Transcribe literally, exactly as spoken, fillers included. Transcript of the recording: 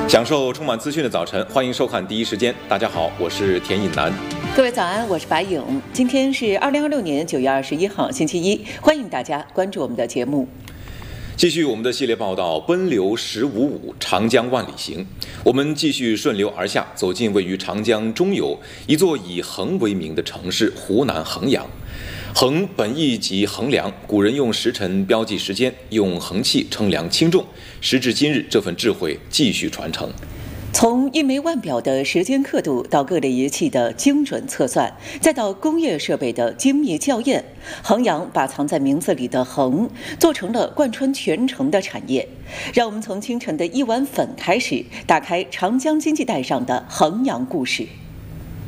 享受充满资讯的早晨，欢迎收看第一时间。大家好，我是田颖南。 各位早安，我是白颖。今天是二零二六年九月二十一号，星期一。欢迎大家关注我们的节目。 继续我们的系列报道，奔流十五五，长江万里行。我们继续顺流而下，走进位于长江中游一座以衡为名的城市——湖南衡阳。衡本意即衡量，古人用时辰标记时间，用衡器称量轻重。时至今日，这份智慧继续传承。 从一枚腕表的时间刻度，到各类仪器的精准测算，再到工业设备的精密校验，衡阳把藏在名字里的衡做成了贯穿全城的产业。让我们从清晨的一碗粉开始，打开长江经济带上的衡阳故事。